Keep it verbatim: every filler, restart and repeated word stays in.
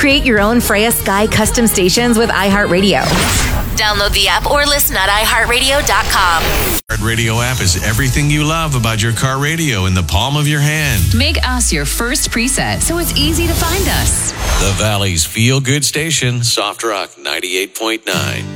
Create your own Freya Sky custom stations with iHeartRadio. Download the app or listen at i heart radio dot com. Radio app is everything you love about your car radio in the palm of your hand. Make us your first preset so it's easy to find us. The Valley's feel-good station, Soft Rock ninety-eight point nine.